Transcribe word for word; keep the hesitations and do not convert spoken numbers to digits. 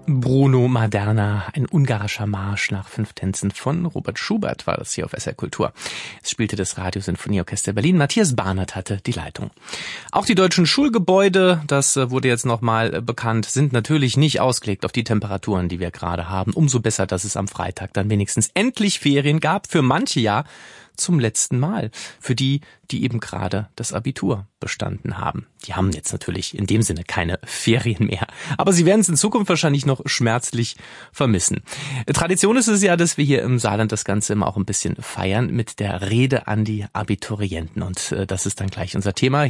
Bruno Maderna, ein ungarischer Marsch nach fünf Tänzen von Robert Schubert war das hier auf S R Kultur. Es spielte das Radiosinfonieorchester Berlin. Matthias Barnert hatte die Leitung. Auch die deutschen Schulgebäude, das wurde jetzt nochmal bekannt, sind natürlich nicht ausgelegt auf die Temperaturen, die wir gerade haben. Umso besser, dass es am Freitag dann wenigstens endlich Ferien gab. Für manche ja zum letzten Mal. Für die, die eben gerade das Abitur bestanden haben. Die haben jetzt natürlich in dem Sinne keine Ferien mehr. Aber sie werden es in Zukunft wahrscheinlich noch schmerzlich vermissen. Tradition ist es ja, dass wir hier im Saarland das Ganze immer auch ein bisschen feiern mit der Rede an die Abiturienten. Und das ist dann gleich unser Thema.